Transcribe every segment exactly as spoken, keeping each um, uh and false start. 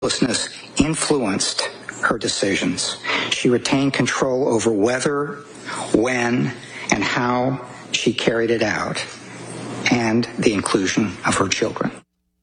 Hopelessness influenced her decisions. She retained control over whether, when, and how she carried it out, and the inclusion of her children.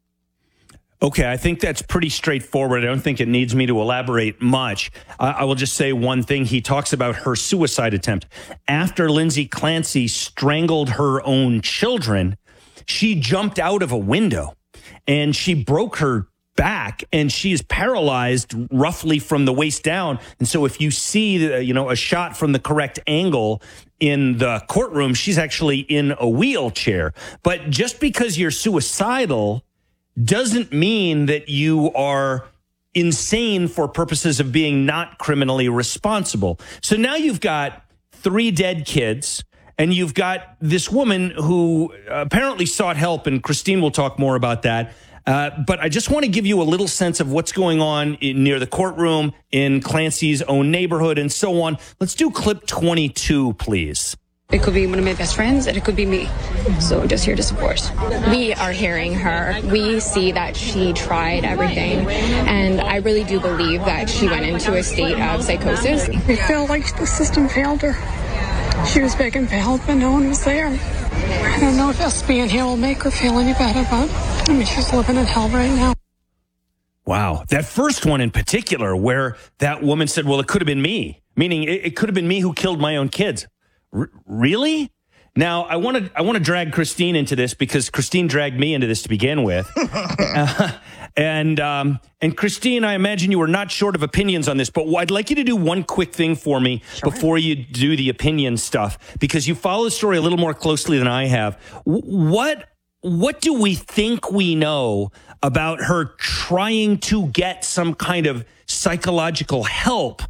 Okay, I think that's pretty straightforward. I don't think it needs me to elaborate much. Uh, I will just say one thing. He talks about her suicide attempt. After Lindsay Clancy strangled her own children, she jumped out of a window and she broke her back, and she is paralyzed roughly from the waist down. And so if you see, the, you know, a shot from the correct angle in the courtroom, she's actually in a wheelchair. But just because you're suicidal doesn't mean that you are insane for purposes of being not criminally responsible. So now you've got three dead kids, and you've got this woman who apparently sought help, and Christine will talk more about that. Uh, but I just want to give you a little sense of what's going on in, near the courtroom, in Clancy's own neighborhood, and so on. Let's do clip twenty-two, please. It could be one of my best friends, and it could be me. So just here to support. We are hearing her. We see that she tried everything, and I really do believe that she went into a state of psychosis. We felt like the system failed her. She was begging for help, and no one was there. I don't know if us being here will make her feel any better, but I mean, she's living in hell right now. Wow. That first one in particular, where that woman said, well, it could have been me, meaning it, it could have been me who killed my own kids. R- really? Now, I want to I want to drag Christine into this because Christine dragged me into this to begin with. uh, and um, and Christine, I imagine you were not short of opinions on this, but I'd like you to do one quick thing for me sure. before you do the opinion stuff, because you follow the story a little more closely than I have. What what do we think we know about her trying to get some kind of psychological help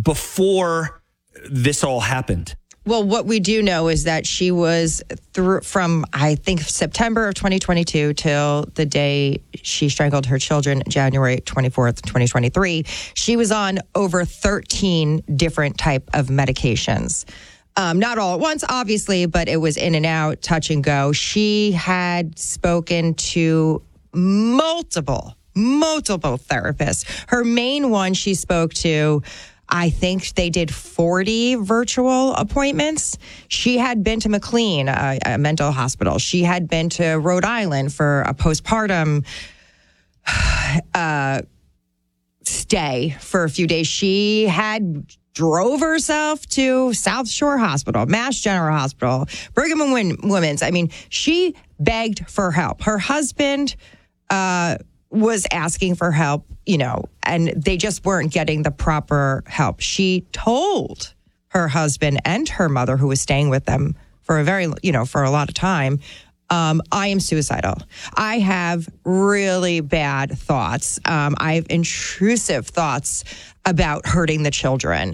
before this all happened? Well, what we do know is that she was through from, I think, September of twenty twenty-two till the day she strangled her children, January twenty-fourth, twenty twenty-three. She was on over thirteen different type of medications. Um, not all at once, obviously, but it was in and out, touch and go. She had spoken to multiple, multiple therapists. Her main one she spoke to, I think they did forty virtual appointments. She had been to McLean, a, a mental hospital. She had been to Rhode Island for a postpartum uh, stay for a few days. She had drove herself to South Shore Hospital, Mass General Hospital, Brigham and Women's. I mean, she begged for help. Her husband uh was asking for help, you know, and they just weren't getting the proper help. She told her husband and her mother, who was staying with them for a very, you know, for a lot of time, um, I am suicidal. I have really bad thoughts. Um, I have intrusive thoughts about hurting the children.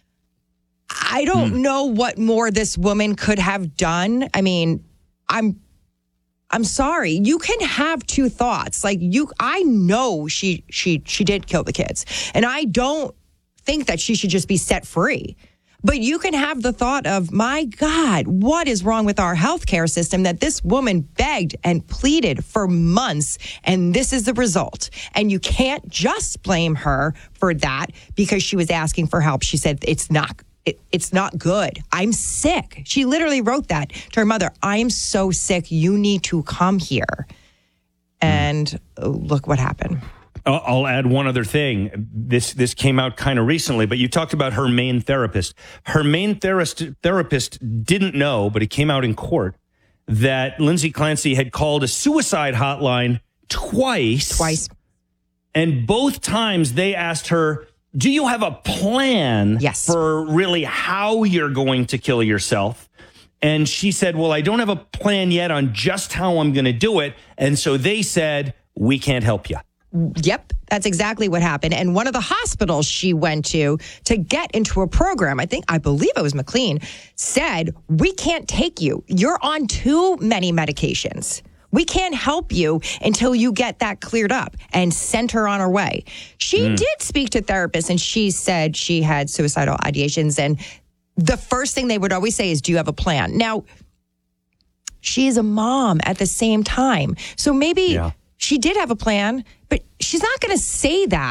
I don't hmm. know what more this woman could have done. I mean, I'm I'm sorry. You can have two thoughts. Like you, I know she she she did kill the kids, and I don't think that she should just be set free. But you can have the thought of, my God, what is wrong with our healthcare system that this woman begged and pleaded for months, and this is the result. And you can't just blame her for that because she was asking for help. She said it's not. It, it's not good. I'm sick. She literally wrote that to her mother. I'm so sick. You need to come here. And look what happened. I'll add one other thing. This this came out kind of recently, but you talked about her main therapist. Her main therapist therapist didn't know, but it came out in court, that Lindsay Clancy had called a suicide hotline twice. Twice. And both times they asked her, do you have a plan yes. for really how you're going to kill yourself? And she said, well, I don't have a plan yet on just how I'm going to do it. And so they said, we can't help you. Yep, that's exactly what happened. And one of the hospitals she went to to get into a program, I think, I believe it was McLean, said, we can't take you. You're on too many medications. We can't help you until you get that cleared up, and sent her on her way. She mm. did speak to therapists, and she said she had suicidal ideations. And the first thing they would always say is, do you have a plan? Now, she is a mom at the same time. So maybe yeah. she did have a plan, but she's not going to say that